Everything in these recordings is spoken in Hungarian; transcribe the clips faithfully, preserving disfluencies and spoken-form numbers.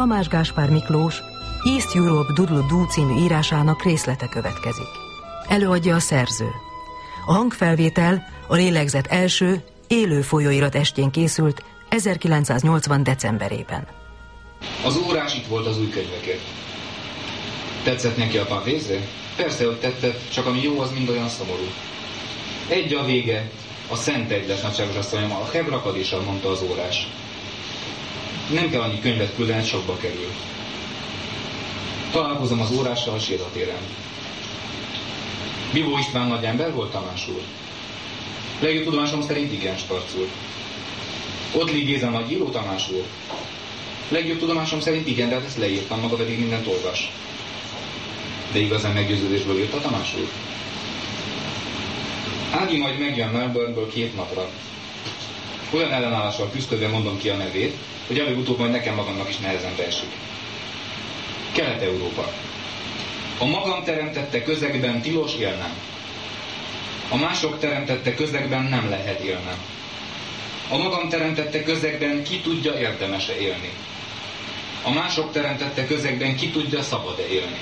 Tamás Gáspár Miklós East Europe Doodle-Doo című írásának részlete következik. Előadja a szerző. A hangfelvétel a Lélegzet első, élő folyóirat estjén készült ezerkilencszáznyolcvan. decemberében. Az órás itt volt az új könyvekért. Tetszett neki a pavézre? Persze, hogy tetszett, csak ami jó, az mind olyan szomorú. Egy a vége, a szent egylet, nagyságos asszonyom, a hebrakadéssal, mondta az órás. Nem kell annyi könyvet küldeni, sokba kerül. Találkozom az órással a sétatéren. Bivó István nagy ember volt, Tamás úr? Legjobb tudomásom szerint igen, Starc úr. Ottli Géza nagy író, Tamás úr? Legjobb tudomásom szerint igen, de hát ezt leírtam, maga pedig mindent olvas. De igazán meggyőződésből írta, Tamás úr? Ági majd megjön Melbourneből két napra. Olyan ellenállással küzdködve mondom ki a nevét, hogy előbb-utóbb majd nekem magamnak is nehezen esik. Kelet-Európa. A magam teremtette közegben tilos élnem. A mások teremtette közegben nem lehet élnem. A magam teremtette közegben ki tudja érdemese élni. A mások teremtette közegben ki tudja szabad-e élni.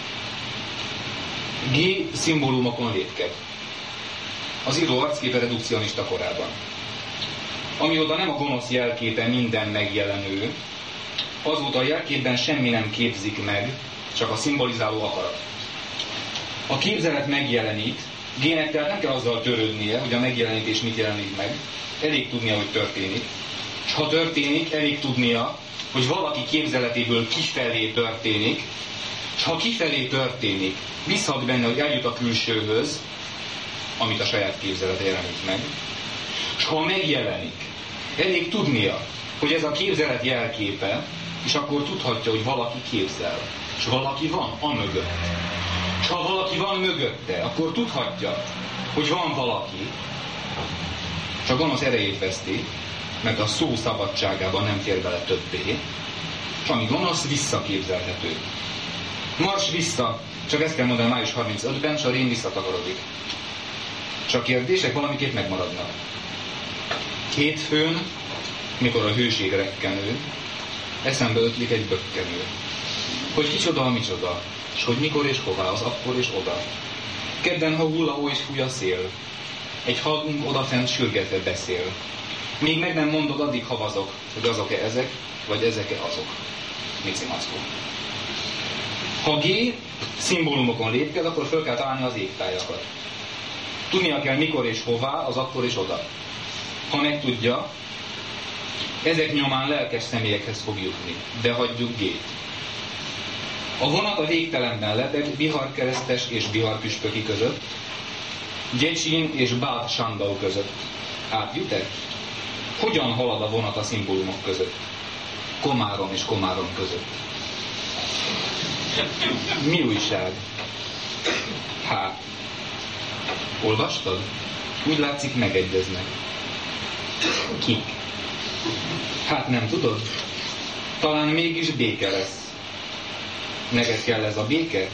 G. szimbólumokon lépked. Az író arcképe redukcionista korában. Amióta nem a gonosz jelképe minden megjelenő, azóta a jelképben semmi nem képzik meg, csak a szimbolizáló akarat. A képzelet megjelenít, G-nek tehát nem kell azzal törődnie, hogy a megjelenítés mit jelenik meg, elég tudnia, hogy történik. És ha történik, elég tudnia, hogy valaki képzeletéből kifelé történik, és ha kifelé történik, bízhat benne, hogy eljut a külsőhöz, amit a saját képzelete jelenik meg, és ha megjelenik, elég tudnia, hogy ez a képzelet jelképe, és akkor tudhatja, hogy valaki képzel, és valaki van a mögött. És ha valaki van mögötte, akkor tudhatja, hogy van valaki, és a gonosz erejét veszti, mert a szó szabadságában nem fér bele többé, és ami gonosz, visszaképzelhető. Mars vissza, csak ezt kell mondani május harmincötödikén, és a rém visszatakarodik. Csak kérdések valamiképp megmaradnak. Hétfőn, mikor a hőség rekkenő, eszembe ötlik egy bökkenő. Hogy kicsoda a micsoda, és hogy mikor és hová, az akkor és oda. Kedden, ha hullahó és fúj a szél, egy hallgunk odafent sürgetve beszél. Míg meg nem mondod, addig havazok, hogy azok-e ezek, vagy ezek-e azok. Mici Mackó. Ha G szimbólumokon lépked, akkor föl kell találni az égtájakat. Tudnia kell mikor és hová, az akkor és oda. Ha megtudja, ezek nyomán lelkes személyekhez fog jutni, de hagyjuk G-t. A vonat a végtelenben lebeg Bihar-keresztes és Bihar-püspöki között, Gyecsin és Bád Sandau között. Átjut-e? Hogyan halad a vonat a szimbólumok között? Komárom és Komárom között. Mi újság? Hát, olvastad? Úgy látszik, megegyeznek. Kik? Hát nem tudod? Talán mégis béke lesz. Neked kell ez a béke?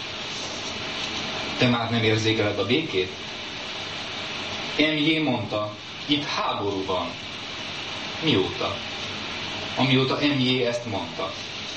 Te már nem érzékeled a békét? em jé mondta, itt háború van. Mióta? Amióta em jé ezt mondta.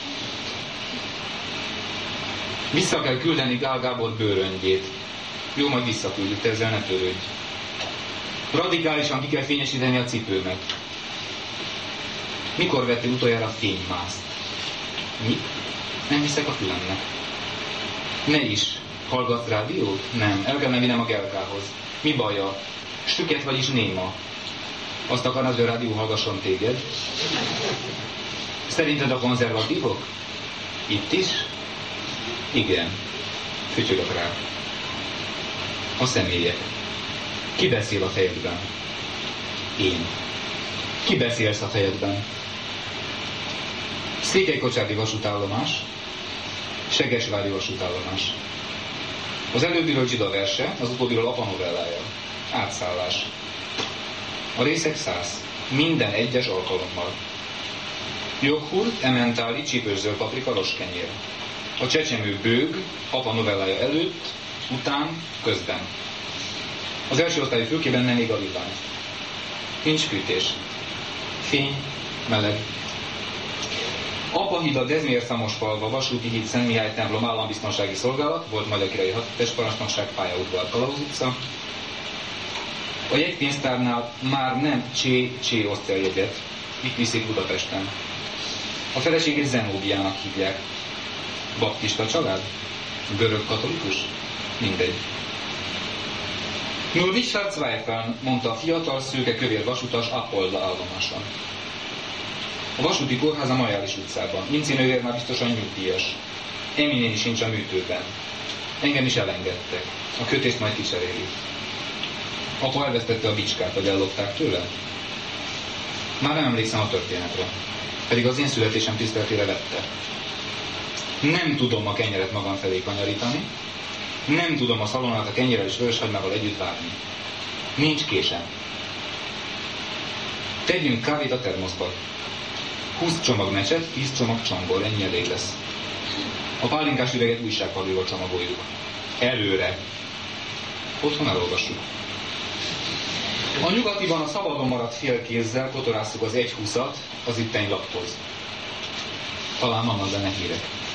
Vissza kell küldeni Gál Gábor bőröngyét. Jó, majd visszaküldjük, ezzel ne törődj. Radikálisan ki kell fényesíteni a cipőmet. Mikor vettél utoljára fénymászt? Mi? Nem hiszek a fülemnek. Ne is. Hallgatsz rádiót? Nem. El kell mennem a Gelkához. Mi baja? Süket vagyis néma. Azt akarnád, hogy a rádió hallgasson téged? Szerinted a konzervatívok? Itt is? Igen. Fütyögök rá. A személyek. Ki beszél a fejedben? Én. Ki beszélsz a fejedben? Székelykocsárdi vasútállomás, Segesvári vasútállomás. Az előbbiről Zsida verse, az utóbbiről apa novellája. Átszállás. A részek száz. Minden egyes alkalommal. Joghurt, ementáli, csípős zöld paprika, rostkenyér. A csecsemő bőg, apa novellája előtt, után, közben. Az első osztályú fülkében nem ég a villány. Nincs fűtés. Fény, meleg. Apahida, Dezmér, Szamospalva, Vasúti híd, Szent Mihály templom, állambiztonsági szolgálat, volt Magyar Királyi Hadtestparancsnokság, pályaudvar, Kalauz utca. A jegypénztárnál már nem Csé, Csé osztja a jegyet, itt viszik Budapesten. A feleségét Zenóbiának hívják. Baptista család? Görög katolikus? Mindegy. Nur Richard Zweifel, mondta a fiatal, szőke, kövér vasutas Apolda állomáson. A vasúti kórház a Majális utcában. Minci nővér már biztosan nyugdíjas. Emi néni sincs a műtőben. Engem is elengedtek. A kötést majd kicserélik. Apa elvesztette a bicskát, vagy ellopták tőle? Már nem emlékszem a történetre. Pedig az én születésem tiszteletére vette. Nem tudom a kenyeret magam felé kanyarítani. Nem tudom a szalonnát a kenyérrel és vöröshagymával együtt várni. Nincs késem. Tegyünk kávét a termoszba. húsz csomag mecset, tíz csomag csongor, ennyi elég lesz. A pálinkás üveget újságpapírba csomagoljuk. Előre. Otthon elolvassuk. A nyugatiban a szabadon maradt félkézzel kotorásszuk az egy húszat, az itteni laphoz. Talán vannak benne hírek.